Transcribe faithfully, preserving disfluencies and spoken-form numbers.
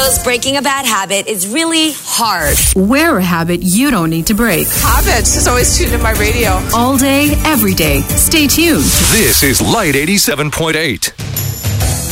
knows breaking a bad habit is really hard. Wear a habit you don't need to break. Habits is always tuned in my radio. All day, every day. Stay tuned. This is Light eighty-seven point eight.